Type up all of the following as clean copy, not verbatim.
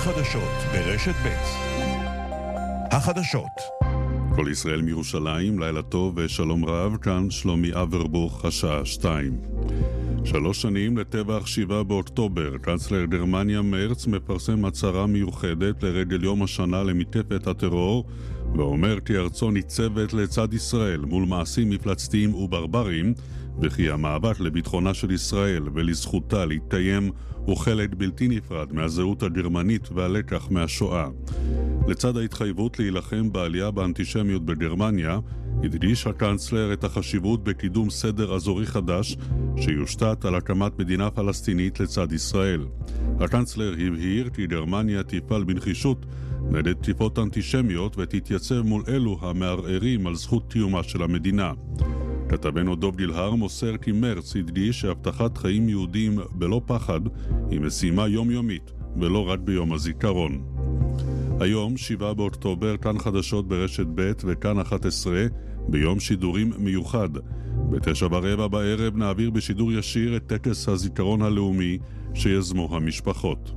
החדשות ברשת ב'. החדשות. כל ישראל מירושלים, לילה טוב ושלום רב, כאן שלומי אברבוך, השעה 2. 3 שנים לטבח 7 באוקטובר. קנצלר גרמניה מרץ מפרסם הצהרה מיוחדת לרגל יום השנה למתקפת הטרור, ואומר כי ארצו ניצבת לצד ישראל מול מעשים מפלצתיים וברברים, וכי המאבק לביטחונה של ישראל ולזכותה להתקיים הוא חלק בלתי נפרד מהזהות הגרמנית והלקח מהשואה. לצד ההתחייבות להילחם בעלייה באנטישמיות בגרמניה, הדגיש הקנצלר את החשיבות בקידום סדר אזורי חדש שיושתת על הקמת מדינה פלסטינית לצד ישראל. הקנצלר הבהיר כי גרמניה תפעל בנחישות נגד תקיפות אנטישמיות ותתייצב מול אלו המערערים על זכות קיומה של המדינה. כתבנו דוב גילהר מוסר כי מרץ הדגיש שהבטחת חיים יהודים בלא פחד היא משימה יומיומית ולא רק ביום הזיכרון. היום, 7 באוקטובר, כאן חדשות ברשת ב' וכאן 11, ביום שידורים מיוחד. ב9:15 בערב נעביר בשידור ישיר את טקס הזיכרון הלאומי שיזמו המשפחות.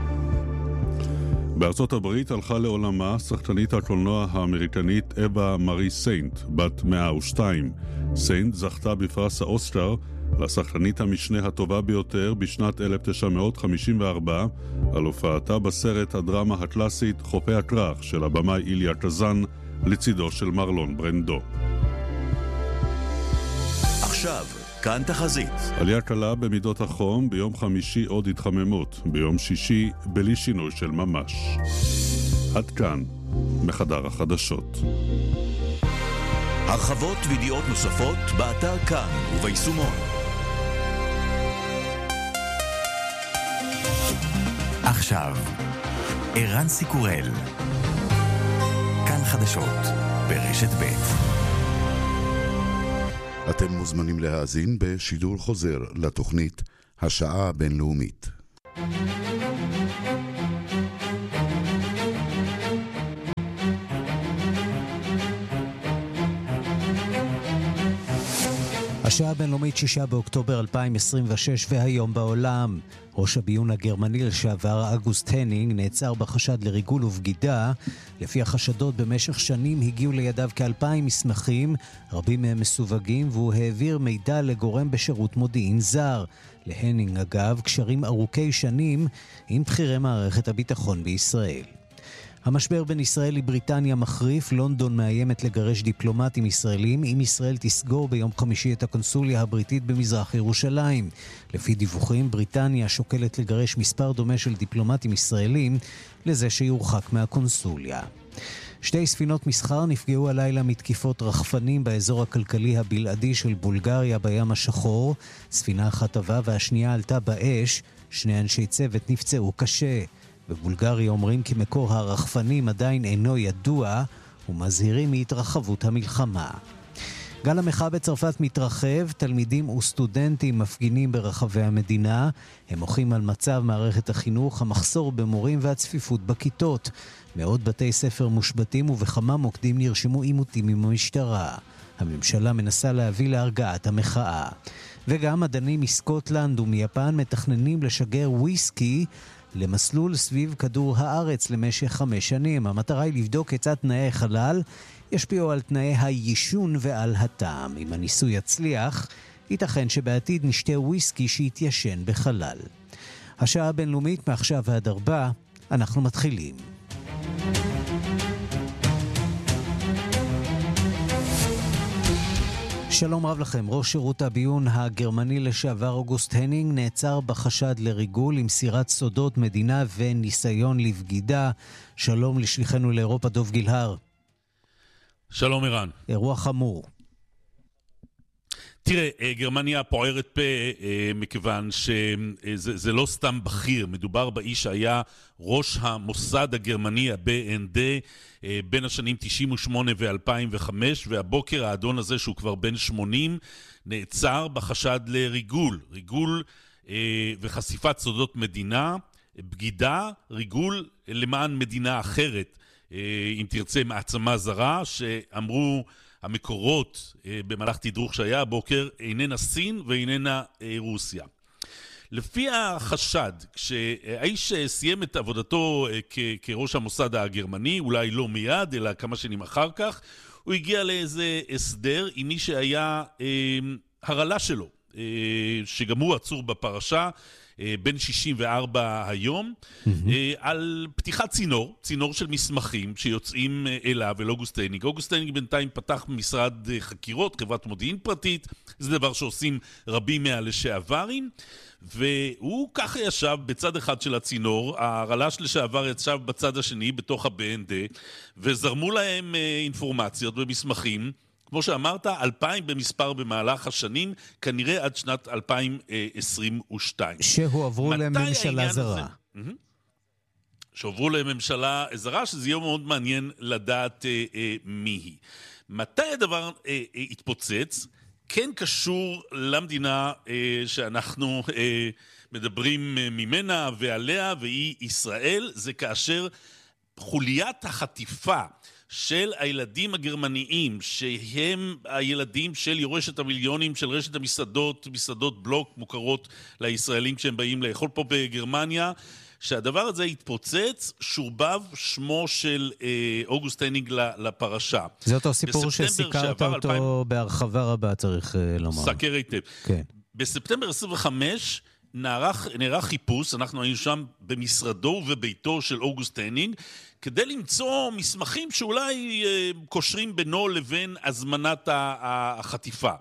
בארצות הברית הלכה לעולמה שחקנית הקולנוע האמריקנית אווה מארי סיינט, בת 102. סיינט זכתה בפרס האוסקר לשחקנית המשנה הטובה ביותר בשנת 1954 על הופעתה בסרט הדרמה הקלאסית חופי הכרך של הבמאי איליה קזאן לצידו של מרלון ברנדו. עכשיו, כאן תחזית. עלייה קלה במידות החום, ביום חמישי עוד התחממות, ביום שישי בלי שינוי של ממש. עד כאן, מחדר החדשות. הרחבות וידיעות נוספות באתר כאן וביישומון. עכשיו, ערן סיקורל. כאן חדשות ברשת ב'. אתם מוזמנים להאזין בשידור חוזר לתוכנית השעה הבינלאומית. השעה הבינלאומית 6 באוקטובר 2026 והיום בעולם. ראש הביון הגרמני לשעבר אוגוסט הנינג נעצר בחשד לריגול ובגידה. לפי החשדות במשך שנים הגיעו לידיו כ2,000 מסמכים, רבים מהם מסווגים, והוא העביר מידע לגורם בשירות מודיעין זר. להנינג אגב קשרים ארוכי שנים עם בכירי מערכת הביטחון בישראל. המשבר בין ישראל לבריטניה מחריף. לונדון מאיימת לגרש דיפלומטים ישראלים אם ישראל תסגור ביום חמישי את הקונסוליה הבריטית במזרח ירושלים. לפי דיווחים, בריטניה שוקלת לגרש מספר דומה של דיפלומטים ישראלים לזה שיורחק מהקונסוליה. 2 ספינות מסחר נפגעו הלילה מתקיפות רחפנים באזור הכלכלי הבלעדי של בולגריה בים השחור. ספינה אחת טבעה והשנייה עלתה באש. 2 אנשי צוות נפצעו קשה. בבולגריה אומרים כי מקור הרחפנים עדיין אינו ידוע ומזהירים מהתרחבות המלחמה. גל המחאה בצרפת מתרחב, תלמידים וסטודנטים מפגינים ברחבי המדינה. הם מוחים על מצב מערכת החינוך, המחסור במורים והצפיפות בכיתות. מאות בתי ספר מושבתים ובכמה מוקדים נרשמו עימותים עם המשטרה. הממשלה מנסה להביא להרגעת המחאה. וגם מדענים מסקוטלנד ומיפן מתכננים לשגר וויסקי למסלול סביב כדור הארץ למשך 5 שנים. המטרה היא לבדוק כיצד תנאי חלל ישפיעו על תנאי היישון ועל הטעם. אם הניסוי יצליח, ייתכן שבעתיד נשתה וויסקי שיתיישן בחלל. השעה הבינלאומית מעכשיו ועד 4, אנחנו מתחילים. שלום רב לכם. ראש שירות הביון הגרמני לשעבר אוגוסט הנינג נעצר בחשד לריגול עם מסירת סודות מדינה וניסיון לבגידה. שלום לשליחנו לאירופה דוב גילהר. שלום ערן. אירוע חמור. תראה, גרמניה פוערת פה מכיוון שזה לא סתם בכיר, מדובר באיש שהיה ראש המוסד הגרמני, ה-BND, בין השנים 98 ו-2005, והבוקר האדון הזה שהוא כבר בן 80 נעצר בחשד לריגול, וחשיפת סודות מדינה, בגידה, ריגול למען מדינה אחרת, אם תרצה מעצמה זרה, שאמרו המקורות במהלך תדרוך שהיה הבוקר, איננה סין ואיננה רוסיה. לפי החשד, כשהאיש סיים את עבודתו כראש המוסד הגרמני, אולי לא מיד, אלא כמה שנים אחר כך, הוא הגיע לאיזה הסדר עם מי שהיה הרלה שלו, שגם הוא עצור בפרשה, בן 64 היום, על פתיחת צינור של מסמכים שיוצאים אליו אל אוגוסט הניג. אוגוסט הניג בינתיים פתח משרד חקירות, חברת מודיעין פרטית, זה דבר שעושים רבים מהלשעברים, והוא ככה ישב בצד אחד של הצינור, הרל"ש לשעבר ישב בצד השני בתוך ה-BND, וזרמו להם אינפורמציות ומסמכים, כמו שאמרת, 2,000 במספר במהלך השנים, כנראה עד שנת 2022. שהועברו לממשלה זרה. שהועברו לממשלה זרה, שזה יהיה מאוד מעניין לדעת מי היא. מתי הדבר התפוצץ? כן קשור למדינה שאנחנו מדברים ממנה ועליה, והיא ישראל. זה כאשר חוליית החטיפה של הילדים הגרמניים, שהם הילדים של יורשת המיליונים של רשת המסעדות, מסעדות בלוק מוכרות לישראלים כשהם באים לאכול פה בגרמניה, שהדבר הזה התפוצץ, שורבב שמו של אוגוסט הניג לפרשה. זה אותו סיפור שסיקרת אותו בהרחבה רבה, צריך לומר. סקר היטב. כן. בספטמבר 25 נערך חיפוש, אנחנו היינו שם במשרדו ובביתו של אוגוסט הניג, כדי למצוא מסמכים שאולי קושרים בינו לבין הזמנת החטיפה.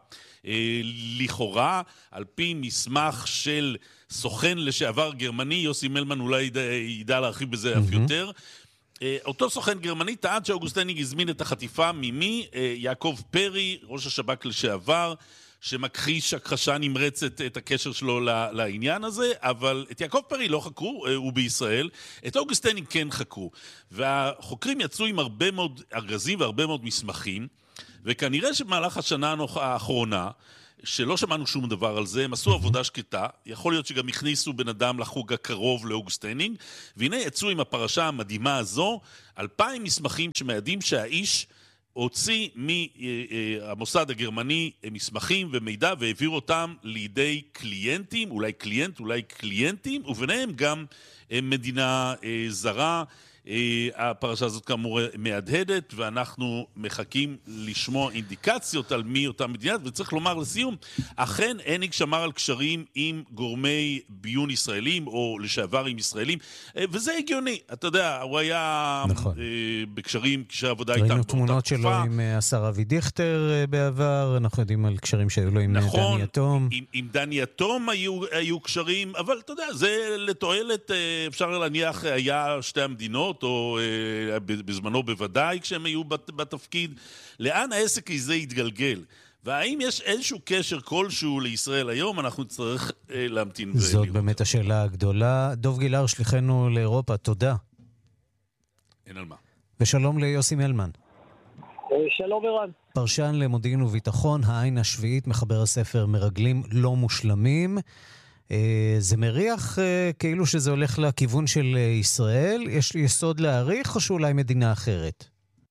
לכאורה, על פי מסמך של סוכן לשעבר גרמני, יוסי מלמן אולי ידע להרחיב בזה אף יותר, אותו סוכן גרמני טען שאוגוסט הניג הזמין את החטיפה ממי? יעקב פרי, ראש השב"כ לשעבר, שמכחיש הכחשה נמרצת את הקשר שלו לעניין הזה, אבל את יעקב פרי לא חקרו, הוא בישראל, את אוגוסט הניג כן חקרו, והחוקרים יצאו עם הרבה מאוד ארגזים והרבה מאוד מסמכים, וכנראה שבמהלך השנה האחרונה, שלא שמענו שום דבר על זה, הם עשו עבודה שקטה, יכול להיות שגם הכניסו בן אדם לחוג הקרוב לאוגוסט הניג, והנה יצאו עם הפרשה המדהימה הזו, 2,000 מסמכים שמעדים שהאיש הוציא מהמוסד הגרמני מסמכים ומידע והעביר אותם לידי קליינטים, אולי קליינטים, וביניהם גם מדינה זרה. הפרשה הזאת כאמור מהדהדת, ואנחנו מחכים לשמוע אינדיקציות על מי אותה מדינה, וצריך לומר לסיום, אכן הניג שמר על קשרים עם גורמי ביון ישראלים, או לשעברים ישראלים, וזה הגיוני, אתה יודע, הוא היה נכון. בקשרים, קשרי עבודה איתם. ראינו תמונות שלו עם השר אבי דיכטר בעבר, אנחנו יודעים על קשרים שהיו לו עם נכון, דני יתום. עם דני יתום היו קשרים, אבל אתה יודע, זה לתועלת, אפשר להניח, היה שתי המדינות, או בזמנו בוודאי כשהם היו בתפקיד, לאן העסק הזה יתגלגל? והאם יש איזשהו קשר כלשהו לישראל היום? אנחנו נצטרך להמתין. זאת באמת השאלה הגדולה. דוב גילהר, שליחנו לאירופה, תודה. אין על מה. ושלום ליוסי מלמן. שלום ערן. פרשן למודיעין וביטחון, העין השביעית, מחבר הספר מרגלים לא מושלמים. זה מריח כאילו שזה הולך לכיוון של ישראל? יש יסוד להעריך או שאולי מדינה אחרת?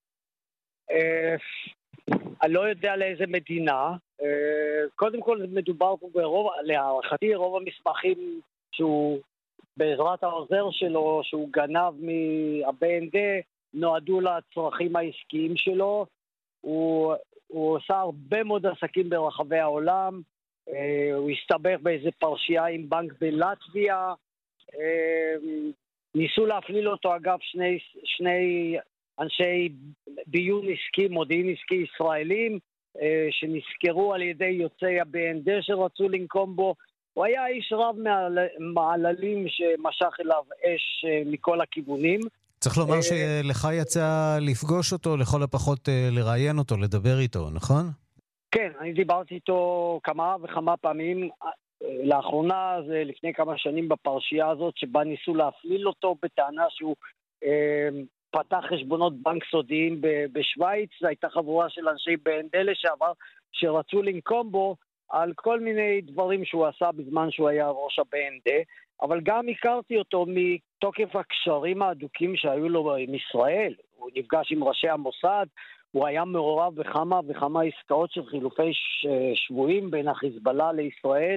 אני לא יודע לאיזה מדינה. קודם כל מדובר פה להערכתי רוב המסמכים שהוא בעזרת העוזר שלו שהוא גנב מה-BND נועדו לצרכים העסקיים שלו. הוא עושה הרבה מאוד עסקים ברחבי העולם. הוא הסתבך באיזה פרשייה עם בנק בלטביה, ניסו להפליל אותו אגב שני אנשי ביון עסקי, מודיעין עסקי ישראלים, שנזכרו על ידי יוצאי ה-BND שרצו לנקום בו. הוא היה איש רב מעללים שמשך אליו אש מכל הכיוונים. צריך לומר שלך יצא לפגוש אותו, לכל הפחות לראיין אותו, לדבר איתו, נכון? כן, אני דיברתי איתו כמה וכמה פעמים. לאחרונה, זה לפני כמה שנים בפרשייה הזאת, שבה ניסו להפליל אותו בטענה שהוא פתח חשבונות בנק סודיים בשוויץ. זו הייתה חבורה של אנשי BND לשעבר שרצו לנקום בו על כל מיני דברים שהוא עשה בזמן שהוא היה ראש ה-BND, אבל גם הכרתי אותו מתוקף הקשרים האדוקים שהיו לו עם ישראל. הוא נפגש עם ראשי המוסד, הוא היה מעורב בכמה וכמה עסקאות של חילופי שבויים בין החיזבאללה לישראל,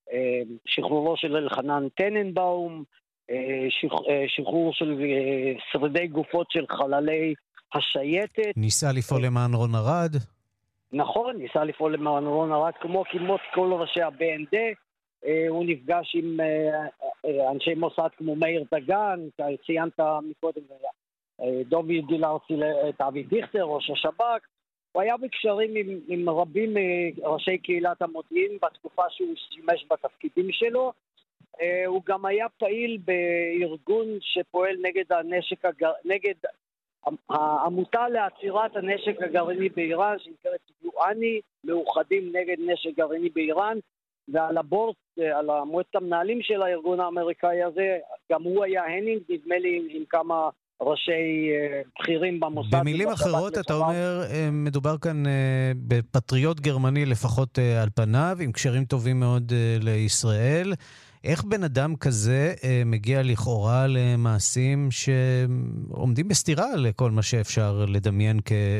שחרורו של אלחנן טננבאום, שחרור של שרידי גופות של חללי השייטת. ניסה לפעול למען רון ארד. נכון, ניסה לפעול למען רון ארד, כמו כמעט כל ראשי ה-BND. הוא נפגש עם אנשי מוסד כמו מאיר דגן, ציינת מקודם, דובי גילארצי, את אבי דיכטר, ראש השב"כ. הוא היה בקשרים עם רבים ראשי קהילת המודיעין בתקופה שהוא שימש בתפקידים שלו. הוא גם היה פעיל בארגון שפועל נגד העמותה לעצירת הנשק הגרעיני באיראן, שנקראת יואני, מאוחדים נגד נשק גרעיני באיראן, ועל הבורד, על מועצת המנהלים של הארגון האמריקאי הזה, גם הוא היה הנינג, נדמה לי עם כמה ראשי בכירים במוסד. במילים אחרות אתה אומר, מדובר כאן בפטריוט גרמני לפחות על פניו, עם קשרים טובים מאוד לישראל. איך בן אדם כזה מגיע לכאורה למעשים שעומדים בסתירה לכל מה שאפשר לדמיין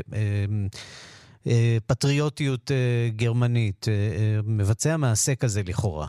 כפטריוטיות גרמנית? מבצע מעשה כזה לכאורה.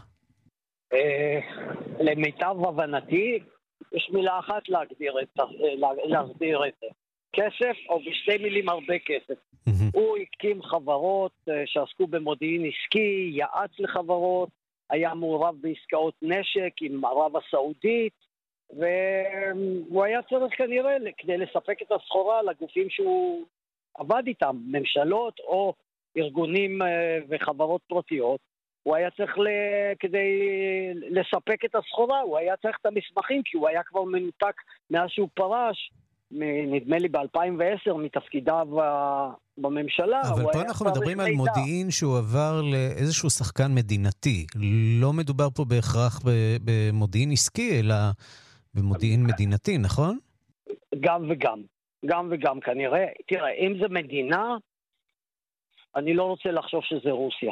למיטב הבנתי, יש מילה אחת להסביר את זה. כסף, או בשתי מילים הרבה כסף. הוא הקים חברות שעסקו במודיעין עסקי, יעץ לחברות, היה מעורב בעסקאות נשק עם ערב הסעודית, והוא היה צריך כנראה כדי לספק את הסחורה לגופים שהוא עבד איתם, ממשלות או ארגונים וחברות פרטיות. הוא היה צריך, כדי לספק את הסחורה, הוא היה צריך את המסמכים, כי הוא היה כבר מנותק מאז שהוא פרש, נדמה לי ב-2010, מתפקידיו בממשלה. אבל פה אנחנו מדברים על מודיעין שהוא עבר לאיזשהו שחקן מדינתי. לא מדובר פה בהכרח במודיעין עסקי, אלא במודיעין מדינתי, נכון? גם וגם. גם וגם כנראה. תראה, אם זה מדינה, אני לא רוצה לחשוב שזה רוסיה.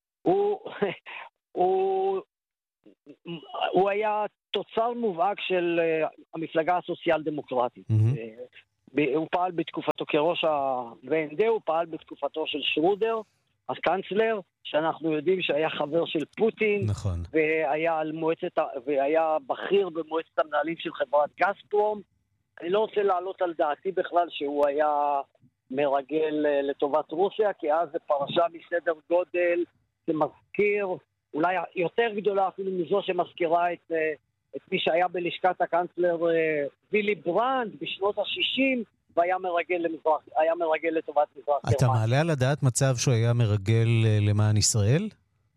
הוא היה תוצר מובהק של המפלגה הסוציאל דמוקרטית. הוא פעל בתקופתו כראש ה-BND, הוא פעל בתקופתו של שרודר, הקנצלר, שאנחנו יודעים שהיה חבר של פוטין, נכון. והיה בכיר במועצת המנהלים של חברת גזפרום. אני לא רוצה לעלות על דעתי בכלל שהוא היה מרגל לטובת רוסיה, כי אז זה פרשה מסדר גודל שמזכיר, אולי יותר גדולה אפילו מזו שמזכירה את מי שהיה בלשכת הקנצלר וילי ברנד בשנות ה-60, והיה מרגל לטובת מזרח גרמניה. אתה מעלה על הדעת מצב שהוא היה מרגל למען ישראל?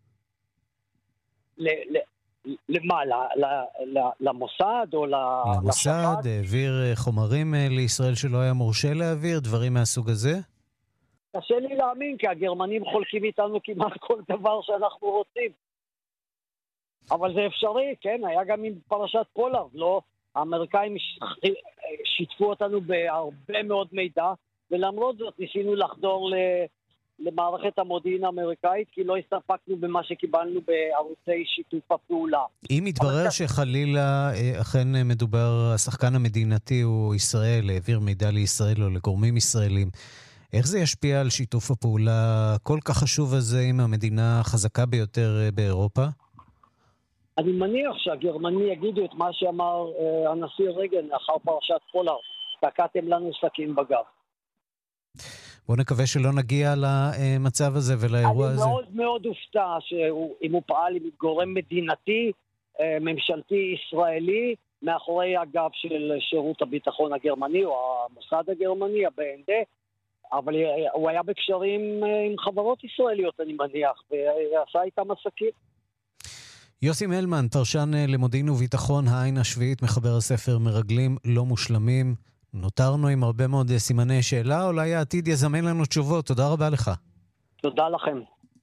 למה? למוסד או למוסד, העביר חומרים לישראל שלא היה מורשה להעביר, דברים מהסוג הזה? קשה לי להאמין, כי הגרמנים חולקים איתנו כמעט כל דבר שאנחנו רוצים. אבל זה אפשרי, כן? היה גם עם פרשת פולארד, לא? האמריקאים שיתפו אותנו בהרבה מאוד מידע, ולמרות זאת ניסינו לחדור למערכת המודיעין האמריקאית, כי לא הסתפקנו במה שקיבלנו בערוצי שיתוף הפעולה. אם יתברר שחלילה אכן מדובר, השחקן המדינתי הוא ישראל, העביר מידע לישראל או לגורמים ישראלים, איך זה ישפיע על שיתוף הפעולה כל כך חשוב הזה עם המדינה החזקה ביותר באירופה? אני מניח שהגרמני יגידו את מה שאמר הנשיא רייגן לאחר פרשת פולארד, תקעתם לנו סכין בגב. בוא נקווה שלא נגיע למצב הזה ולאירוע הזה. אני מאוד מאוד הופתע שאם הוא פעל עם גורם מדינתי, ממשלתי ישראלי, מאחורי הגב של שירות הביטחון הגרמני או המוסד הגרמני, ה-BND, אבל הוא היה בקשרים עם חברות ישראליות, אני מניח, ועשה איתם עסקים. יוסי מלמן, פרשן למודיעין וביטחון, העין השביעית, מחבר הספר מרגלים לא מושלמים. נותרנו עם הרבה מאוד סימני שאלה, אולי העתיד יזמן לנו תשובות. תודה רבה לך. תודה לכם.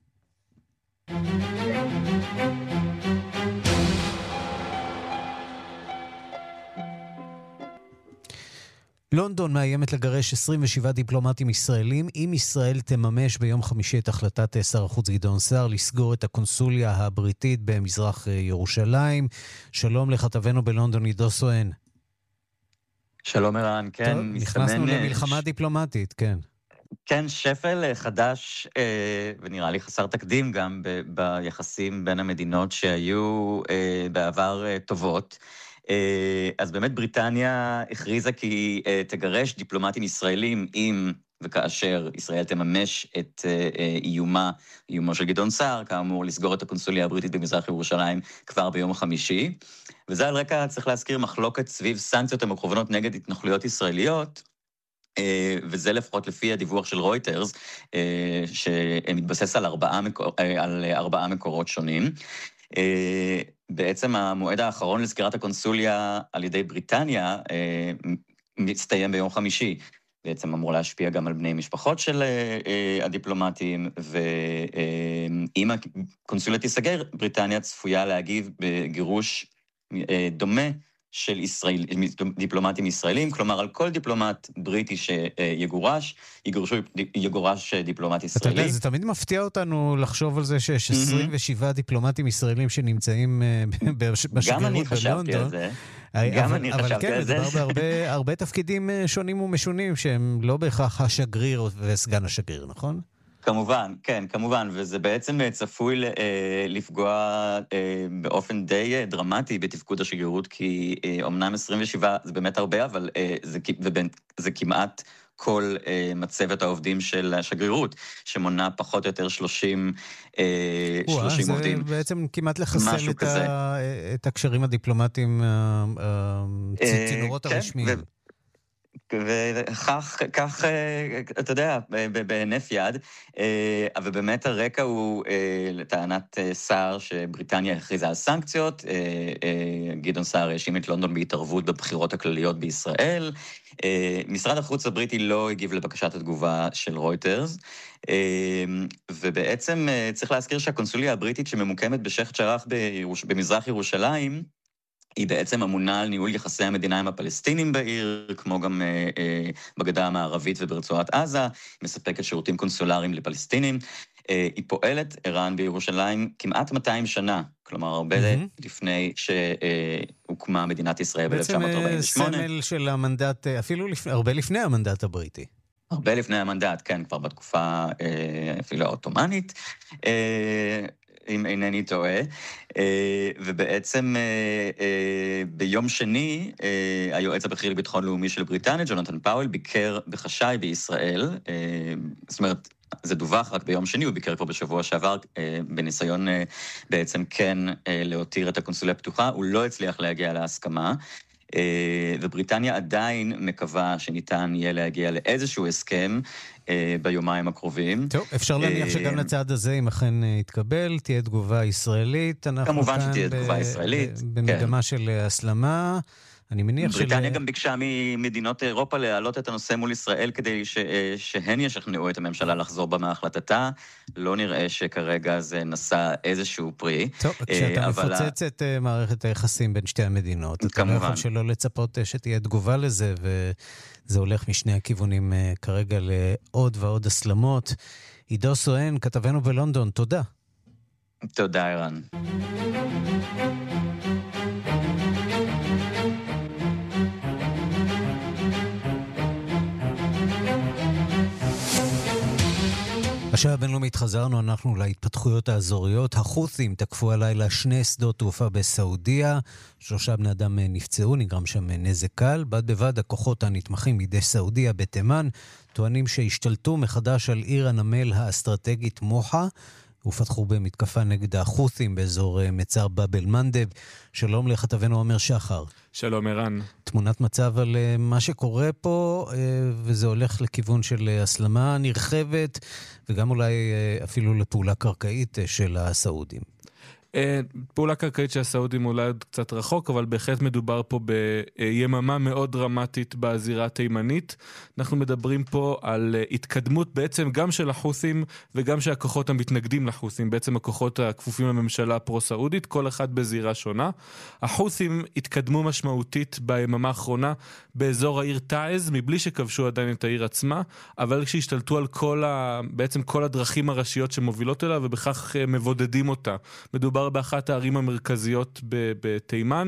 לונדון מאיימת לגרש 27 דיפלומטים ישראלים, אם ישראל תממש ביום חמישי את החלטת שר החוץ גדעון סער לסגור את הקונסוליה הבריטית במזרח ירושלים. שלום לכתבנו בלונדון, עידו סואן. שלום ערן, כן. טוב, נכנסנו למלחמה דיפלומטית, כן. כן, שפל חדש, ונראה לי חסר תקדים גם ביחסים בין המדינות שהיו בעבר טובות. אז באמת בריטניה הכריזה כי תגרש דיפלומטים ישראלים אם וכאשר ישראל תממש את איומו של גדעון סער, כאמור לסגור את הקונסוליה הבריטית במזרח ירושלים כבר ביום חמישי. וזה על רקע, צריך להזכיר, מחלוקת סביב סנקציות המכוונות נגד התנחלויות ישראליות, וזה לפחות לפי הדיווח של רויטרס, שמתבסס על ארבעה מקורות שונים. בעצם המועד האחרון לסגירת הקונסוליה על ידי בריטניה מסתיים ביום חמישי. בעצם אמור להשפיע גם על בני משפחות של הדיפלומטים, ואם הקונסוליה תיסגר, בריטניה צפויה להגיב בגירוש דומה של דיפלומטים ישראלים, כלומר על כל דיפלומט בריטי שיגורש, יגורש דיפלומט ישראלי. אתה יודע, זה תמיד מפתיע אותנו לחשוב על זה שיש 27 דיפלומטים ישראלים שנמצאים בשגרירות בלונדון. גם אני חשבתי על זה. אבל כן, מדובר בהרבה תפקידים שונים ומשונים, שהם לא בהכרח השגריר וסגן השגריר, נכון? כמובן, כן, כמובן, וזה בעצם צפוי לפגוע באופן די דרמטי בתפקוד השגרירות, כי אומנם 27 זה באמת הרבה, אבל זה כמעט כל מצבת העובדים של השגרירות, שמונה פחות או יותר 30 עובדים. זה בעצם כמעט לחסל את הקשרים הדיפלומטיים, צינורות הרשמיים. וכך, אתה יודע, בהינף יד, אבל באמת הרקע הוא לטענת סער שבריטניה הכריזה על סנקציות, גדעון סער האשים את לונדון בהתערבות בבחירות הכלליות בישראל, משרד החוץ הבריטי לא הגיב לבקשת התגובה של רויטרס, ובעצם צריך להזכיר שהקונסוליה הבריטית שממוקמת בשייח' ג'ראח במזרח ירושלים, היא בעצם אמונה על ניהול יחסי המדינה עם הפלסטינים בעיר, כמו גם בגדה המערבית וברצועת עזה, היא מספקת שירותים קונסולריים לפלסטינים. היא פועלת, ערן, בירושלים כמעט 200 שנה, כלומר הרבה לפני שהוקמה מדינת ישראל ב-1948. בעצם סמל של המנדט, אפילו הרבה לפני המנדט הבריטי. הרבה לפני המנדט, כן, כבר בתקופה אפילו האוטומנית, אם אינני טועה, ובעצם ביום שני, היועץ הבכיר לביטחון לאומי של בריטניה, ג'ונתן פאוול, ביקר בחשאי בישראל, זאת אומרת, זה דווח רק ביום שני, הוא ביקר כבר בשבוע שעבר, בניסיון בעצם כן להותיר את הקונסוליה פתוחה, הוא לא הצליח להגיע להסכמה, ובריטניה עדיין מקווה שניתן יהיה להגיע לאיזשהו הסכם ביומיים הקרובים. טוב, אפשר להניח שגם לצד הזה, אם אכן יתקבל, תהיה תגובה ישראלית. כמובן שתהיה תגובה ישראלית. במגמה של הסלמה. אני מניח בריטניה גם ביקשה ממדינות אירופה להעלות את הנושא מול ישראל כדי שהן ישכנעו את הממשלה לחזור בה מהחלטתה. לא נראה שכרגע זה נשא איזשהו פרי. טוב, כשאתה מפוצץ את מערכת היחסים בין שתי המדינות, אתה לא יכול שלא לצפות שתהיה תגובה לזה, וזה הולך משני הכיוונים כרגע לעוד ועוד הסלמות. עידו סואן, כתבנו בלונדון, תודה. תודה, ערן. השעה הבינלאומית חזרנו אנחנו להתפתחויות האזוריות. החות'ים תקפו הלילה 2 שדות תעופה בסעודיה, 3 בני אדם נפצעו, נגרם שם נזק קל. בד בבד הכוחות הנתמכים בידי סעודיה בתימן טוענים שהשתלטו מחדש על עיר הנמל האסטרטגית מוחה, ופתחו במתקפה נגד החות'ים באזור מצר באב אל-מנדב. שלום לכתבנו עומר שחר. שלום ערן. תמונת מצב על מה שקורה פה, וזה הולך לכיוון של הסלמה נרחבת, וגם אולי אפילו לפעולה קרקעית של הסעודים. פעולה קרקעית של הסעודים אולי עוד קצת רחוק, אבל בהחלט מדובר פה ביממה מאוד דרמטית בזירה התימנית. אנחנו מדברים פה על התקדמות בעצם גם של החות'ים וגם של הכוחות המתנגדים לחות'ים, בעצם הכוחות הכפופים לממשלה הפרו-סעודית, כל אחד בזירה שונה. החות'ים התקדמו משמעותית ביממה האחרונה באזור העיר תעז, מבלי שכבשו עדיין את העיר עצמה, אבל כשהשתלטו על בעצם כל הדרכים הראשיות שמובילות אליה, ובכך מבודדים אותה. מדובר באחת הערים המרכזיות בתימן,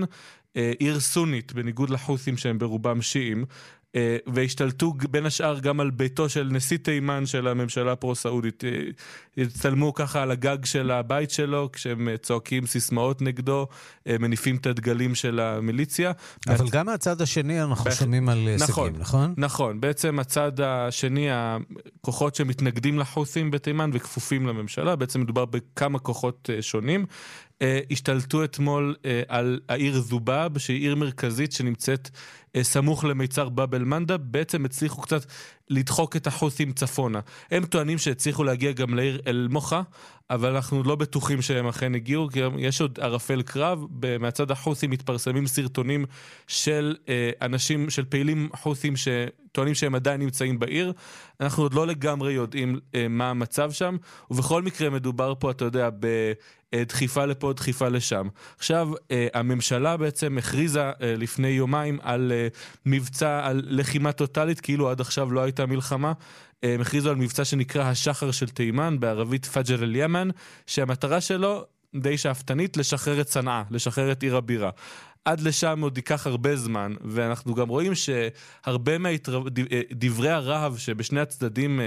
עיר סונית, בניגוד לחות'ים שהם ברובם שיעים, והשתלטו בין השאר גם על ביתו של נשיא תימן של הממשלה הפרו-סעודית. הצטלמו ככה על הגג של הבית שלו, כשהם צועקים סיסמאות נגדו, מניפים את הדגלים של המיליציה. אבל גם מהצד השני אנחנו שומעים על הישגים, נכון? נכון, בעצם הצד השני, הכוחות שמתנגדים לחות'ים בתימן וכפופים לממשלה, בעצם מדובר בכמה כוחות שונים, השתלטו אתמול על העיר זובאב, שהיא עיר מרכזית שנמצאת סמוך למיצר באב אל-מנדב, בעצם הצליחו קצת לדחוק את החות'ים צפונה. הם טוענים שהצליחו להגיע גם לעיר אל-מוחה, אבל אנחנו לא בטוחים שהם אכן הגיעו, כי יש עוד ערפל קרב. מהצד החות'ים מתפרסמים סרטונים של אנשים, של פעילים חות'ים שטוענים שהם עדיין נמצאים בעיר. אנחנו עוד לא לגמרי יודעים מה המצב שם, ובכל מקרה מדובר פה, אתה יודע, דחיפה לפה, דחיפה לשם. עכשיו, הממשלה בעצם הכריזה לפני יומיים על מבצע, על לחימה טוטלית, כאילו עד עכשיו לא הייתה מלחמה. הם הכריזו על מבצע שנקרא השחר של תימן, בערבית פג'ר אל-ימן, שהמטרה שלו די שאפתנית, לשחרר את צנעה, לשחרר את עיר הבירה. עד לשם עוד ייקח הרבה זמן, ואנחנו גם רואים שהרבה דברי הרהב שבשני הצדדים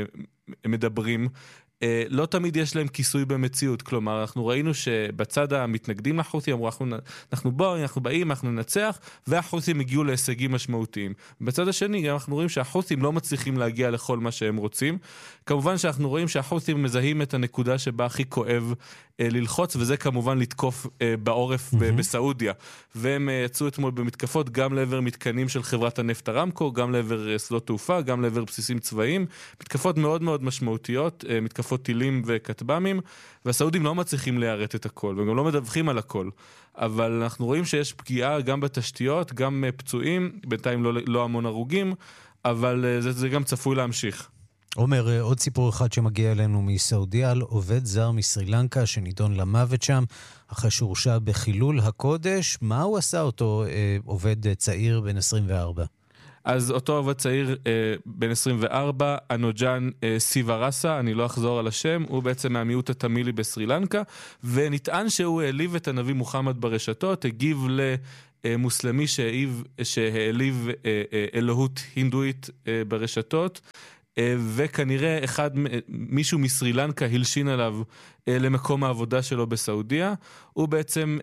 מדברים, לא תמיד יש להם כיסוי במציאות. כלומר, אנחנו ראינו שבצד המתנגדים לחות'ים אמרו, אנחנו באים, אנחנו ננצח, והחות'ים הגיעו להישגים משמעותיים. בצד השני, אנחנו רואים שהחות'ים לא מצליחים להגיע לכל מה שהם רוצים. כמובן שאנחנו רואים שהחות'ים מזהים את הנקודה שבה הכי כואב ללחוץ, וזה כמובן לתקוף בעורף בסעודיה. והם יצאו אתמול במתקפות גם לעבר מתקנים של חברת הנפט ארמקו, גם לעבר שדות תעופה, גם לעבר בסיסים צבאיים. מתקפות מאוד מאוד משמעותיות, מתקפות טילים וכטב"מים, והסעודים לא מצליחים להיערת את הכל, וגם לא מדווחים על הכל. אבל אנחנו רואים שיש פגיעה גם בתשתיות, גם פצועים, בינתיים לא המון הרוגים, אבל זה גם צפוי להמשיך. עומר, עוד סיפור אחד שמגיע אלינו מסעודיה, על עובד זר מסרילנקה שנידון למוות שם, אחרי שהורשע בחילול הקודש. מה הוא עשה אותו עובד צעיר בן 24? אז אותו עובד צעיר בן 24, אנוג'אן סיוורסה, אני לא אחזור על השם, הוא בעצם מהמיעוט התמילי בסרילנקה, ונטען שהוא העליב את הנביא מוחמד ברשתות, הגיב למוסלמי שהעליב אלוהות הינדואית ברשתות, וכנראה מישהו מסרילנקה הלשין עליו למקום העבודה שלו בסעודיה. הוא בעצם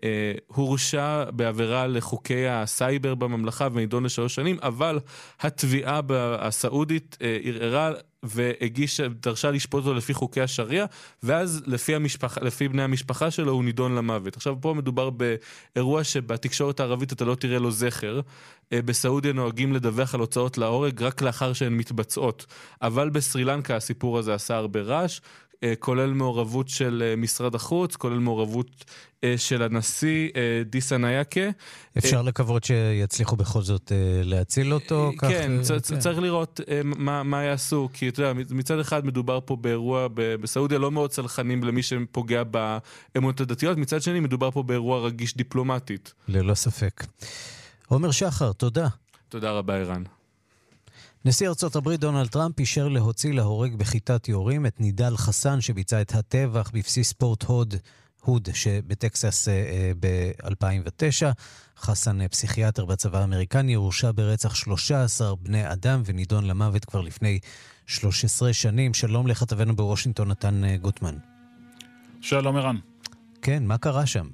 הורשע בעבירה לחוקי הסייבר בממלכה ונידון ל3 שנים, אבל התביעה הסעודית ערערה דרשה לשפוט אותו לפי חוקי השריעה, ואז לפי בני המשפחה שלו הוא נידון למוות. עכשיו פה מדובר באירוע שבתקשורת הערבית אתה לא תראה לו זכר. בסעודיה נוהגים לדווח על הוצאות להורג רק לאחר שהן מתבצעות, אבל בסרילנקה הסיפור הזה עשה הרבה רעש, כולל מעורבות של משרד החוץ, כולל מעורבות של הנשיא דיסן אייקה. אפשר לקוות שיצליחו בכל זאת להציל אותו? כן, צריך לראות מה יעשו, כי אתה יודע, מצד אחד מדובר פה באירוע בסעודיה לא מאוד צלחנים למי שפוגע באמונות הדתיות, מצד שני מדובר פה באירוע רגיש דיפלומטית. ללא ספק. עומר שחר, תודה. תודה רבה, אירן. נשיא ארצות הברית דונלד טראמפ אישר להוציא להורג בחיטת יורים את נידל חסן שביצע את הטבח בבסיס ספורט הוד שבטקסס ב-2009. חסן פסיכיאטר בצבא האמריקני, הורשע ברצח 13 בני אדם ונידון למוות כבר לפני 13 שנים. שלום לכתבנו בוושינגטון נתן גוטמן. שלום ערן. כן, מה קרה שם?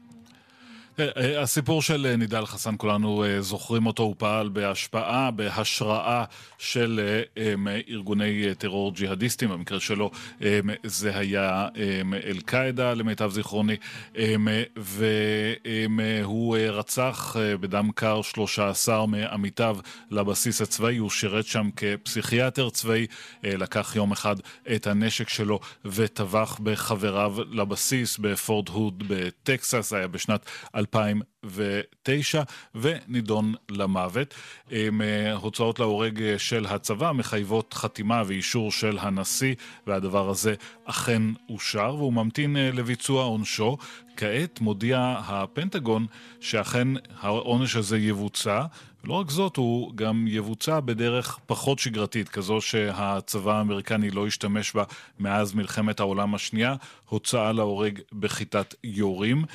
הסיפור של נידל חסן, כולנו זוכרים אותו, הוא פעל בהשראה של ארגוני טרור ג'יהדיסטים, במקרה שלו זה היה אל-קאעידה למיטב זיכרוני, והוא רצח בדם קר 13 מעמיתיו לבסיס הצבאי. הוא שירת שם כפסיכיאטר צבאי, לקח יום אחד את הנשק שלו וטבח בחבריו לבסיס בפורט הוד בטקסס, היה בשנת 2009, ונידון למוות. הוצאות להורג של הצבא מחייבות חתימה ואישור של הנשיא, והדבר הזה אכן אושר, והוא ממתין לביצוע עונשו. כעת מודיע הפנטגון שאכן העונש הזה יבוצע, ולא רק זאת, הוא גם יבוצע בדרך פחות שגרתית, כזו שהצבא האמריקני לא השתמש בה מאז מלחמת העולם השנייה, הוצאה להורג בחיטת יורים.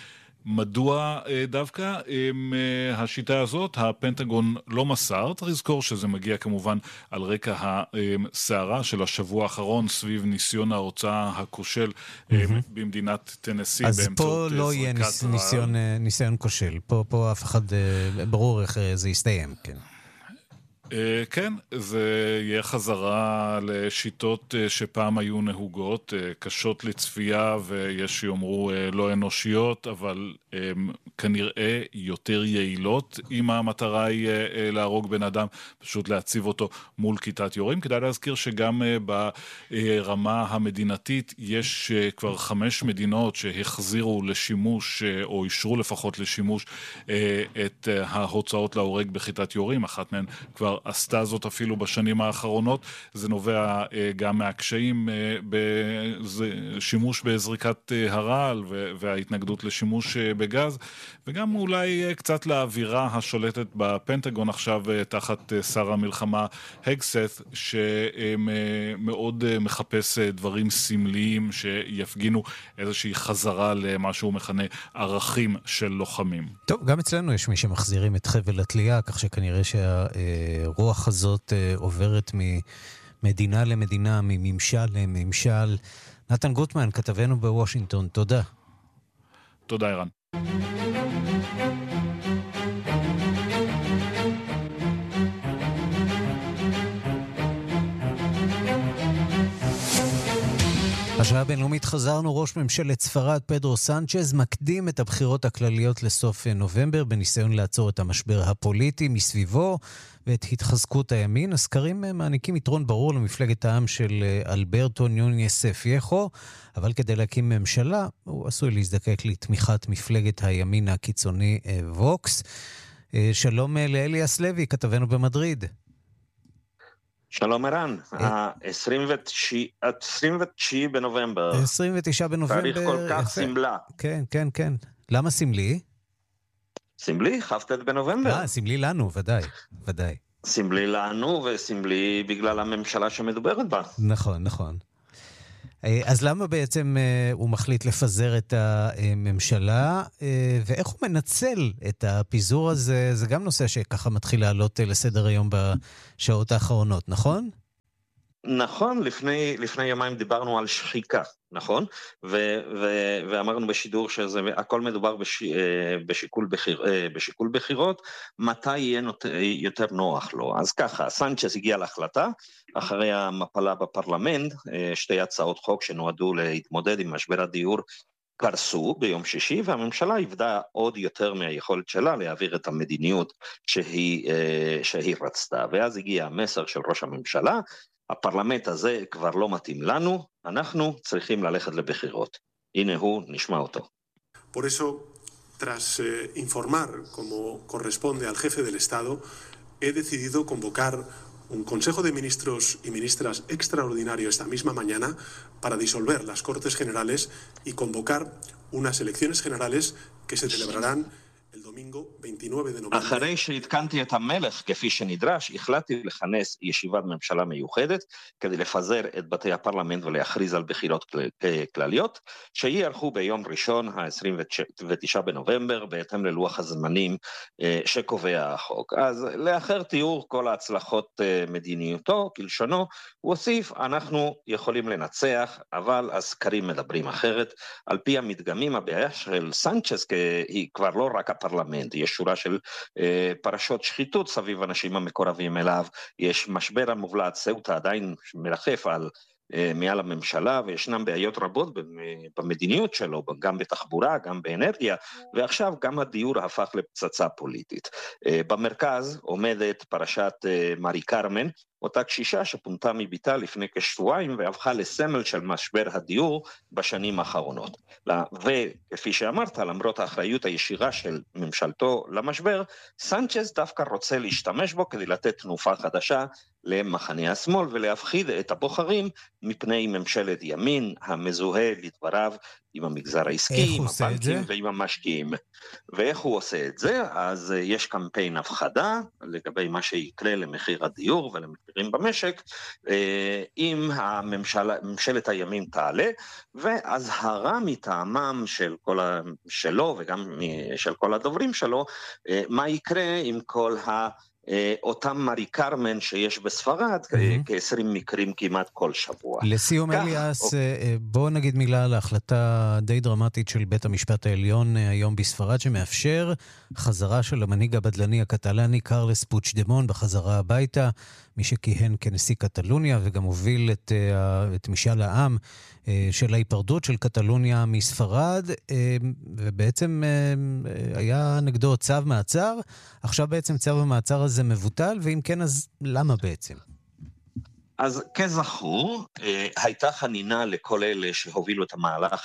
מדוע דווקא השיטה הזאת? הפנטגון לא מסר, צריך לזכור שזה מגיע כמובן על רקע הסערה של השבוע האחרון סביב ניסיון ההוצאה הכושל במדינת טנסי. אז פה לא יהיה ניסיון כושל, פה אף אחד ברור איך זה יסתיים, כן. כן, זה יהיה חזרה לשיטות שפעם היו נהוגות, קשות לצפייה ויש שיאמרו לא אנושיות, אבל כנראה יותר יעילות אם המטרה היא להרוג בן אדם, פשוט להציב אותו מול כיתת יורים. כדאי להזכיר שגם ברמה המדינתית יש כבר 5 מדינות שהחזירו לשימוש, או אישרו לפחות לשימוש, את ההוצאות להורג בכיתת יורים. אחת מהן כבר עשתה זאת אפילו בשנים האחרונות. זה נובע גם מהקשיים בשימוש בזריקת הרעל וההתנגדות לשימוש בגז, וגם אולי קצת לאווירה השולטת בפנטגון עכשיו תחת שר המלחמה הגסת, שמאוד מחפש דברים סמליים שיפגינו איזושהי חזרה למה שהוא מכנה ערכים של לוחמים. טוב, גם אצלנו יש מי שמחזירים את חבל התלייה, כך שכנראה שהרוח הזאת עוברת ממדינה למדינה, מממשל לממשל. נתן גוטמן, כתבנו בוושינגטון, תודה. תודה, אירן. השעה הבינלאומית חזרנו. ראש ממשלת ספרד פדרו סנצ'ז מקדים את הבחירות הכלליות לסוף נובמבר בניסיון לעצור את המשבר הפוליטי מסביבו ואת התחזקות הימין. הסקרים מעניקים יתרון ברור למפלגת העם של אלברטו ניוניס פייחו, אבל כדי להקים ממשלה הוא עשוי להזדקק לתמיכת מפלגת הימין הקיצוני ווקס. שלום לאליאס לוי, כתבנו במדריד. שלום ערן, 29 בנובמבר. 29 בנובמבר. תאריך כל כך סמלה. כן, כן, כן. למה סמלי? סמלי, כ"ט בנובמבר. סמלי לנו, ודאי, ודאי. סמלי לנו וסמלי בגלל הממשלה שמדוברת בה. נכון, נכון. אז למה בעצם הוא מחליט לפזר את הממשלה, ואיך הוא מנצל את הפיזור הזה? זה גם נושא שככה מתחיל לעלות לסדר היום בשעות האחרונות, נכון? נכון, לפני יומיים דיברנו על שחיקה, נכון? ואמרנו בשידור שזה הכל מדובר בשיקול בחירות, מתי יהיה יותר נוח לו. אז ככה, סנצ'ז הגיע להחלטה, אחרי המפלה בפרלמנט, 2 הצעות חוק שנועדו להתמודד עם משבר הדיור קרסו ביום שישי, והממשלה עבדה עוד יותר מהיכולת שלה להעביר את המדיניות שהיא רצתה. ואז הגיע המסר של ראש הממשלה, הפרלמנט הזה כבר לא מתאים לנו, אנחנו צריכים ללכת לבחירות. הנה הוא, נשמע אותו. Por eso, tras informar como corresponde al jefe del Estado, he decidido convocar un Consejo de Ministros y Ministras extraordinario esta misma mañana para disolver las Cortes Generales y convocar unas elecciones generales que se celebrarán el domingo 29 de noviembre. אחרי שהתקנתי את המלך כפי שנדרש, החלטתי לכנס ישיבת ממשלה מיוחדת כדי לפזר את בתי הפרלמנט ולהכריז על בחירות כלליות, שיערכו ביום ראשון, ה-29 בנובמבר, בהתאם ללוח הזמנים שקובע החוק. אז לאחר תיאור כל ההצלחות מדיניותו, כלשונו, הוא הוסיף, אנחנו יכולים לנצח, אבל הסקרים מדברים אחרת. על פי המדגמים, הבעיה של סנצ'ז היא כבר לא רק הפרלמנט, יש שורה של פרשות שחיתות סביב אנשים המקורבים אליו, יש משבר המובלעת, סאוטה עדיין מרחף מעל הממשלה, וישנם בעיות רבות במדיניות שלו, גם בתחבורה, גם באנרגיה, ועכשיו גם הדיור הפך לפצצה פוליטית. במרכז עומדת פרשת מארי קרמן, אותה קשישה שפונתה מביתה לפני כשבועיים והפכה לסמל של משבר הדיור בשנים האחרונות. וכפי שאמרת, למרות האחריות הישירה של ממשלתו למשבר, סנצ'ז דווקא רוצה להשתמש בו כדי לתת תנופה חדשה למחנה השמאל ולהפחיד את הבוחרים מפני ממשלת ימין המזוהה לדבריו עם המגזר העסקי, עם הבנקים זה? ועם המשקיעים. ואיך הוא עושה את זה? אז יש קמפיין הפחדה לגבי מה שיקרה למחיר הדיור ולמחירים במשק, אם ממשלת הימין תעלה, והזהרה מטעמם שלו וגם של כל הדוברים שלו, מה יקרה עם כל אותם מארי קרמן שיש בספרד, כ-20 מקרים כמעט כל שבוע. לסיום אליאס, בוא נגיד מילה על ההחלטה די דרמטית של בית המשפט העליון היום בספרד, שמאפשר חזרה של המנהיג הבדלני הקטלני קרלס פוצ'דמון בחזרה הביתה, מי שכיהן כנשיא קטלוניה וגם הוביל את משאל העם של ההיפרדות של קטלוניה מספרד, ובעצם היה נגדו צו מעצר. עכשיו בעצם צו המעצר הזה מבוטל, ואם כן, אז למה בעצם? אז כזכור, הייתה חנינה לכל אלה שהובילו את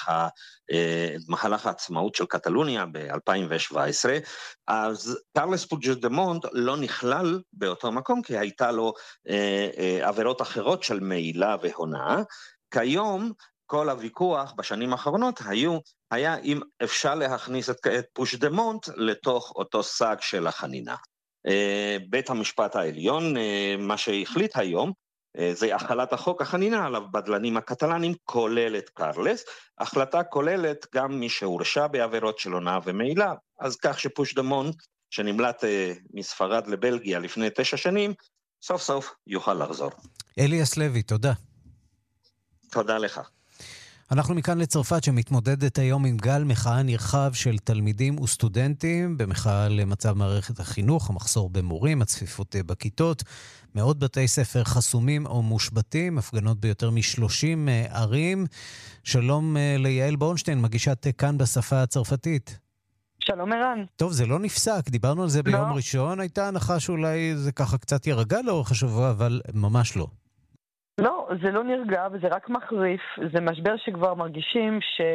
מהלך העצמאות של קטלוניה ב-2017, אז קרלס פוצ'דמון לא נכלל באותו מקום, כי הייתה לו עבירות אחרות של מעילה והונאה. כיום, כל הוויכוח בשנים האחרונות היה אם אפשר להכניס את פוצ'דמון לתוך אותו סג של החנינה. בית המשפט העליון, מה שהחליט היום, זה החלת החוק החנינה על הבדלנים הקטלנים, כולל את קרלס. החלטה כוללת גם מי שהורשע בעבירות של הונאה ומעילה, אז כך שפוצ'דמון, שנמלט מספרד לבלגיה לפני 9 שנים, סוף סוף יוכל לחזור. אליאס לוי, תודה. תודה לך. אנחנו מכאן לצרפת שמתמודדת היום עם גל מחאה נרחב של תלמידים וסטודנטים במחאה למצב מערכת החינוך, המחסור במורים, הצפיפות בכיתות, מאות בתי ספר חסומים או מושבתים, הפגנות ביותר מ-30 ערים. שלום ליעל בורנשטיין, מגישת כאן בשפה הצרפתית. שלום ערן. טוב, זה לא נפסק, דיברנו על זה ביום ראשון, הייתה הנחה שאולי זה ככה קצת ירגע לאורך השבוע, אבל ממש לא. לא, זה לא נרגע וזה רק מחריף, זה משבר שכבר מרגישים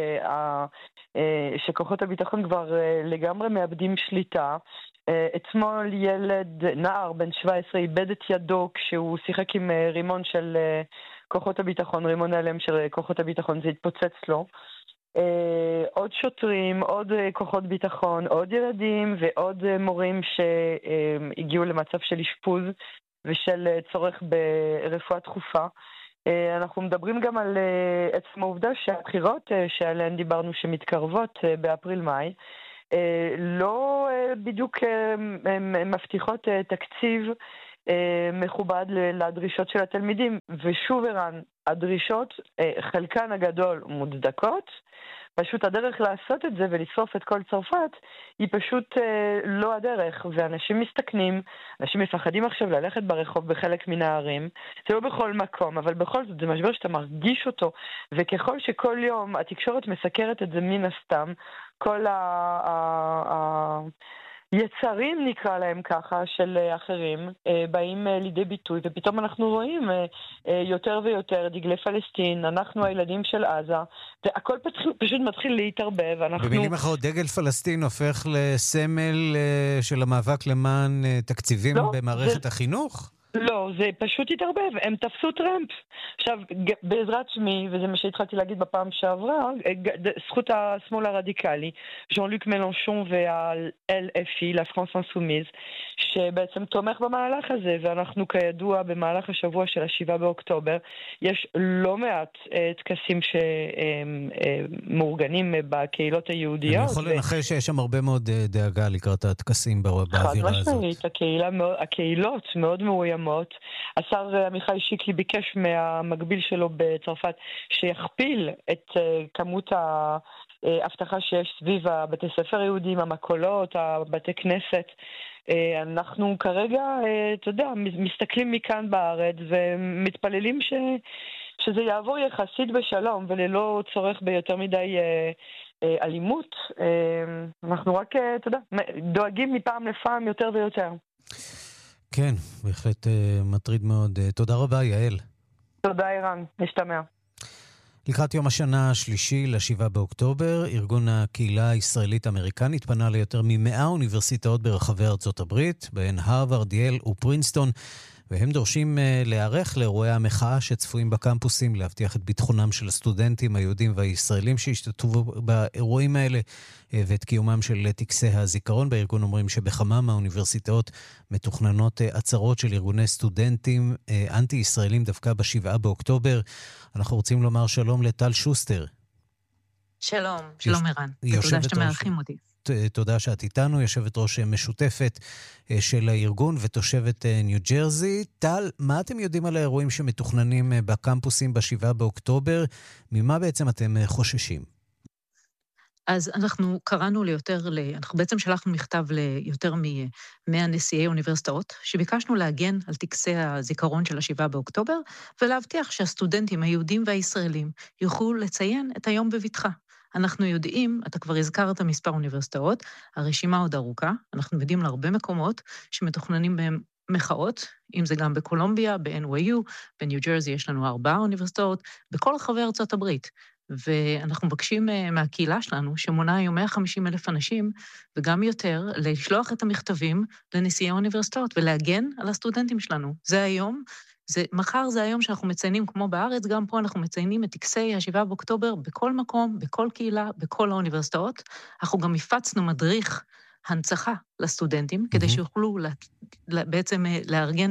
שכוחות הביטחון כבר לגמרי מאבדים שליטה. אתמול נער בן 17 איבד את ידו כשהוא שיחק עם רימון של כוחות הביטחון, רימון הלם של כוחות הביטחון, זה התפוצץ לו. עוד שוטרים, עוד כוחות ביטחון, עוד ילדים ועוד מורים שהגיעו למצב של אשפוז ושל צורך ברפואה דחופה. אנחנו מדברים גם על עצם העובדה שהבחירות שעליהן דיברנו שמתקרבות באפריל-מאי, לא בדיוק מבטיחות תקציב מכובד לדרישות של התלמידים. ושוב ערן, הדרישות, חלקן הגדול מוצדקות, פשוט הדרך לעשות את זה ולשרוף את כל צרפת היא פשוט לא הדרך, ואנשים מסתכנים, אנשים מפחדים עכשיו ללכת ברחוב בחלק מן הערים, זה לא בכל מקום, אבל בכל זאת זה משבר שאתה מרגיש אותו, וככל שכל יום התקשורת מסקרת את זה מן הסתם, כל יצרים נקרא להם ככה של אחרים באים לידי ביטוי, ופתאום אנחנו רואים יותר ויותר דגלי פלסטין, אנחנו הילדים של עזה, והכל פשוט מתחיל להתערבב. במילים אחרות, דגל פלסטין הופך לסמל של המאבק למען תקציבים במערכת החינוך? לא, זה פשוט התערבב, הם תפסו טראמפ. עכשיו, בעזרת שמי, וזה מה שהתחלתי להגיד בפעם שעברה, זכות השמאל הרדיקלי, ז'אן לוק מלנשון וה-LFI, la France Insoumise, שבעצם תומך במהלך הזה, ואנחנו כידוע במהלך השבוע של 7 באוקטובר, יש לא מעט טקסים שמאורגנים בקהילות היהודיות. אני יכול לנחש שיש שם הרבה מאוד דאגה לקראת הטקסים באווירה הזאת. חד משמעית, הקהילות מאוד מאוימות. השר עמיחי שיקלי ביקש מהמקביל שלו בצרפת שיכפיל את כמות ההבטחה שיש סביב הבתי ספר יהודים, המקולות, הבתי כנסת. אנחנו כרגע, אתה יודע, מסתכלים מכאן בארץ ומתפללים שזה יעבור יחסית בשלום וללא צורך ביותר מדי אלימות. אנחנו רק, אתה יודע, דואגים מפעם לפעם יותר ויותר. כן, בהחלט מטריד מאוד. תודה רבה, יעל. תודה, אירן. נשתמע. לקראת יום השנה השלישי ל7 באוקטובר, ארגון הקהילה הישראלית-אמריקנית פנה ליותר מ100 אוניברסיטאות ברחבי ארצות הברית, בהן הרווארד, ייל ופרינסטון, והם דורשים להיערך לאירועי המחאה שצפויים בקמפוסים, להבטיח את ביטחונם של הסטודנטים היהודים והישראלים שהשתתפו באירועים האלה, ואת קיומם של טקסי הזיכרון. בארגון אומרים שבכמה מהאוניברסיטאות מתוכננות עצרות של ארגוני סטודנטים אנטי-ישראלים דווקא ב7 באוקטובר. אנחנו רוצים לומר שלום לטל שוסטר. שלום, שלום ערן. ותודה שאתם מארחים אותי. תודה שאת איתנו, יושבת ראש משותפת של הארגון ותושבת ניו ג'רזי. טל, מה אתם יודעים על האירועים שמתוכננים בקמפוסים ב7 באוקטובר? ממה בעצם אתם חוששים? אז אנחנו קראנו אנחנו בעצם שלחנו מכתב ליותר מ100 נשיאי אוניברסיטאות, שביקשנו להגן על טקסי הזיכרון של ה7 באוקטובר, ולהבטיח שהסטודנטים היהודים והישראלים יוכלו לציין את היום בבטחה. אנחנו יודעים, אתה כבר הזכרת מספר אוניברסיטאות, הרשימה עוד ארוכה, אנחנו יודעים להרבה מקומות שמתוכננים בהם מחאות, אם זה גם בקולומביה, ב-NYU, בניו ג'רזי יש לנו 4 אוניברסיטאות, בכל רחבי ארצות הברית. ואנחנו מבקשים מהקהילה שלנו, שמונה היום 150,000 אנשים, וגם יותר, לשלוח את המכתבים לנשיאי האוניברסיטאות, ולהגן על הסטודנטים שלנו. זה היום, מחר זה היום שאנחנו מציינים, כמו בארץ, גם פה אנחנו מציינים את טקסי ה7 באוקטובר, בכל מקום, בכל קהילה, בכל האוניברסיטאות. אנחנו גם הפצנו מדריך הנצחה לסטודנטים, כדי שיוכלו בעצם לארגן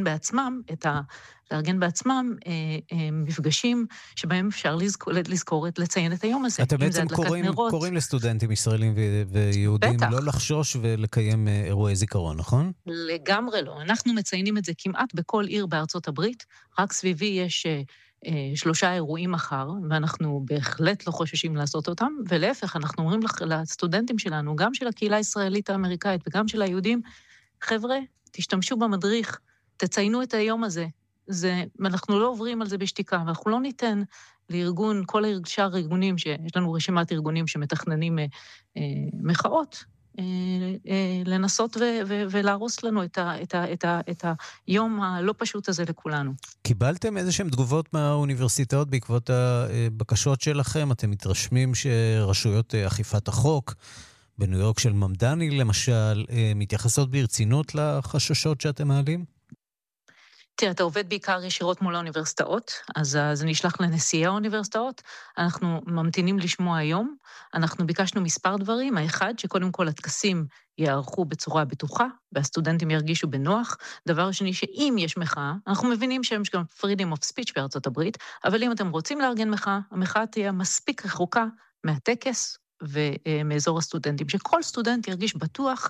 בעצמם מפגשים שבהם אפשר לזכור לציין את היום הזה. אתם בעצם קוראים לסטודנטים ישראלים ויהודים לא לחשוש ולקיים אירועי זיכרון, נכון? לגמרי לא. אנחנו מציינים את זה כמעט בכל עיר בארצות הברית, רק סביבי יש 3 אירועים מחר, ואנחנו בהחלט לא חוששים לעשות אותם, ולהפך, אנחנו אומרים לסטודנטים שלנו, גם של הקהילה הישראלית האמריקאית וגם של היהודים, חבר'ה, תשתמשו במדריך, תציינו את היום הזה. אנחנו לא עוברים על זה בשתיקה, ואנחנו לא ניתן לארגון, כל שאר הארגונים, שיש לנו רשימת ארגונים שמתכננים מחאות, לנסות ולהרוס לנו את היום הלא פשוט הזה לכולנו. קיבלתם איזשהם תגובות מהאוניברסיטאות בעקבות הבקשות שלכם? אתם מתרשמים שרשויות אכיפת החוק בניו יורק של ממדני למשל מתייחסות ברצינות לחששות שאתם מעלים? תראה, אתה עובד בעיקר ישירות מול האוניברסיטאות, אז זה נשלח לנשיאי האוניברסיטאות, אנחנו ממתינים לשמוע היום, אנחנו ביקשנו מספר דברים, האחד שקודם כל הטקסים יערכו בצורה בטוחה, והסטודנטים ירגישו בנוח, דבר שני שאם יש מחאה, אנחנו מבינים שיש גם freedom of speech בארצות הברית, אבל אם אתם רוצים לארגן מחאה, המחאה תהיה מספיק רחוקה מהטקס ומאזור הסטודנטים, שכל סטודנט ירגיש בטוח,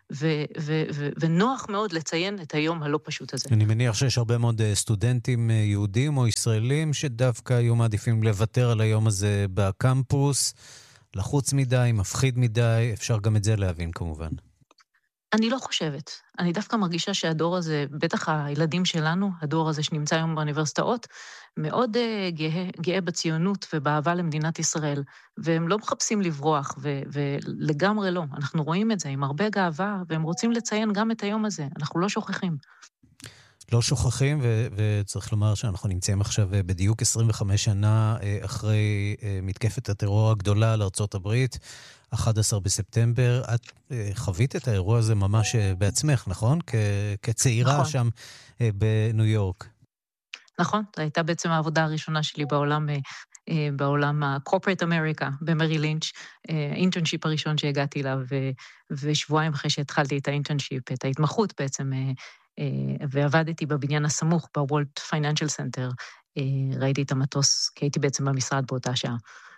ונוח מאוד לציין את היום הלא פשוט הזה. אני מניח שיש הרבה מאוד סטודנטים יהודים או ישראלים שדווקא היו מעדיפים לוותר על היום הזה בקמפוס, לחוץ מדי, מפחיד מדי, אפשר גם את זה להבין כמובן. אני לא חושבת. אני דווקא מרגישה שהדור הזה, בטח הילדים שלנו, הדור הזה שנמצא היום באוניברסיטאות, מאוד גאה בציונות ובאהבה למדינת ישראל, והם לא מחפשים לברוח, ולגמרי לא. אנחנו רואים את זה עם הרבה גאווה, והם רוצים לציין גם את היום הזה. אנחנו לא שוכחים. לא שוכחים, וצריך לומר שאנחנו נמצאים עכשיו בדיוק 25 שנה אחרי מתקפת הטרור הגדולה על ארצות הברית, 11 בספטמבר. את חווית את האירוע הזה ממש בעצמך, נכון? כצעירה נכון. שם בניו יורק. נכון, זו הייתה בעצם העבודה הראשונה שלי בעולם ה-Corporate America, במרי לינץ', האינטרנשיפ הראשון שהגעתי אליו, ושבועיים אחרי שהתחלתי את האינטרנשיפ, את ההתמחות בעצם, ועבדתי בבניין הסמוך, ב-World Financial Center, ראיתי את המטוס, כי הייתי בעצם במשרד באותה שעה,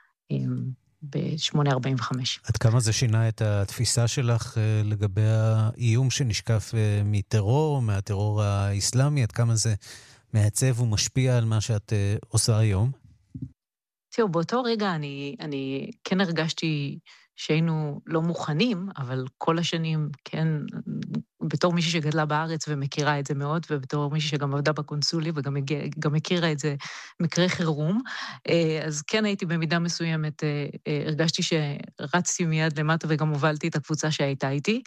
ב-8:45. עד כמה זה שינה את התפיסה שלך לגבי האיום שנשקף מטרור, מהטרור האסלאמי, עד כמה זה מעצב ומשפיע על מה שאת עושה היום? תראו, באותו רגע אני כן הרגשתי שהיינו לא מוכנים, אבל כל השנים, כן, בתור מישהי שגדלה בארץ ומכירה את זה מאוד, ובתור מישהי שגם עבדה בקונסולי וגם מכירה את זה מקרה חירום, אז כן הייתי במידה מסוימת, הרגשתי שרצתי מיד למטה וגם הובלתי את הקבוצה שהייתה איתי,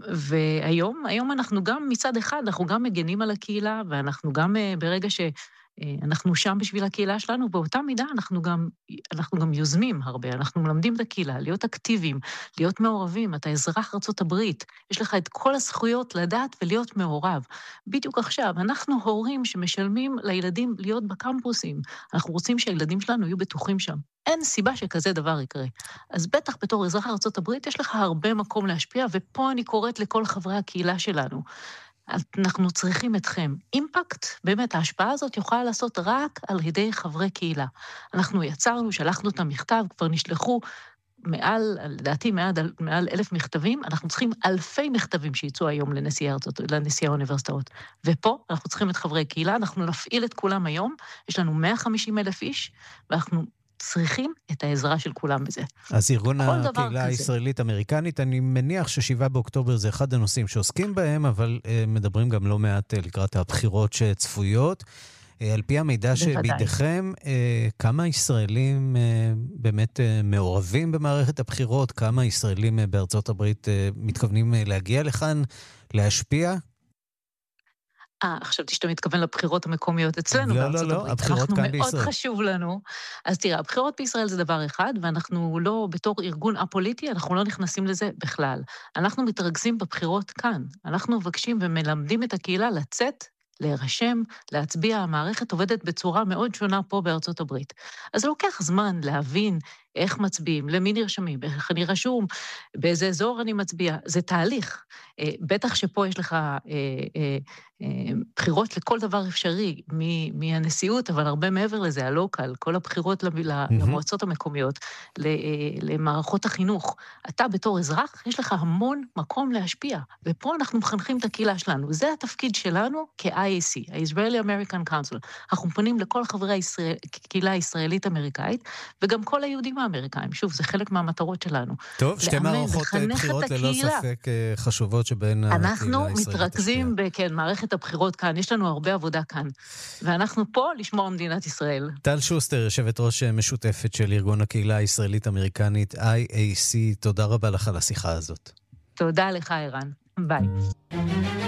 והיום אנחנו גם מצד אחד, אנחנו גם מגנים על הקהילה, ואנחנו גם ברגע אנחנו שם בשביל הקהילה שלנו, באותה מידה אנחנו גם יוזמים הרבה, אנחנו מלמדים את הקהילה, להיות אקטיביים, להיות מעורבים, אתה אזרח ארצות הברית, יש לך את כל הזכויות לדעת ולהיות מעורב. בדיוק עכשיו, אנחנו הורים שמשלמים לילדים להיות בקמפוסים, אנחנו רוצים שהילדים שלנו יהיו בטוחים שם. אין סיבה שכזה דבר יקרה. אז בטח בתור אזרח ארצות הברית יש לך הרבה מקום להשפיע, ופה אני קוראת לכל חברי הקהילה שלנו. אנחנו צריכים אתכם. אימפקט, באמת, ההשפעה הזאת יכולה לעשות רק על ידי חברי קהילה. אנחנו יצרנו, שלחנו את המכתב, כבר נשלחו לדעתי מעל 1,000 מכתבים, אנחנו צריכים אלפי מכתבים שיצאו היום לנשיאי האוניברסיטאות. ופה אנחנו צריכים את חברי קהילה, אנחנו נפעיל את כולם היום, יש לנו 150,000 איש, ואנחנו צריכים את העזרה של כולם בזה. אז ארגון הקהילה הישראלית-אמריקנית, אני מניח ש7 באוקטובר זה אחד הנושאים שעוסקים בהם, אבל מדברים גם לא מעט לקראת הבחירות שצפויות. על פי המידע שבידיכם, כמה ישראלים באמת מעורבים במערכת הבחירות? כמה ישראלים בארצות הברית מתכוונים להגיע לכאן, להשפיע? חשבתי שאתה מתכוון לבחירות המקומיות אצלנו בארצות הברית. לא, הבחירות כאן בישראל. אנחנו מאוד חשוב לנו. אז תראה, הבחירות בישראל זה דבר אחד, ואנחנו לא, בתור ארגון אפוליטי, אנחנו לא נכנסים לזה בכלל. אנחנו מתרכזים בבחירות כאן. אנחנו מבקשים ומלמדים את הקהילה לצאת, להירשם, להצביע. המערכת עובדת בצורה מאוד שונה פה בארצות הברית. אז זה לוקח זמן להבין איך מצביעים, למי נרשמים, איך אני רשום, באיזה אזור אני מצביע. זה תהליך. בטח שפה יש לך בחירות לכל דבר אפשרי מהנשיאות, אבל הרבה מעבר לזה, הלוקל, כל הבחירות למועצות המקומיות, למערכות החינוך. אתה בתור אזרח, יש לך המון מקום להשפיע, ופה אנחנו מחנכים את הקהילה שלנו. זה התפקיד שלנו כ-IAC, ה-Israeli American Council. אנחנו פונים לכל חברי הקהילה הישראלית-אמריקאית, וגם כל היהודים האמריקאים. שוב, זה חלק מהמטרות שלנו. טוב, שתי מערכות בחירות ללא ספק חשובות שבין הקהילה הישראלית. אנחנו מתרכזים במערכת הבחירות כאן, יש לנו הרבה עבודה כאן. ואנחנו פה לשמור מדינת ישראל. טל שוסטר, יושבת ראש משותפת של ארגון הקהילה הישראלית-אמריקנית IAC, תודה רבה לך על השיחה הזאת. תודה לך, ערן. ביי.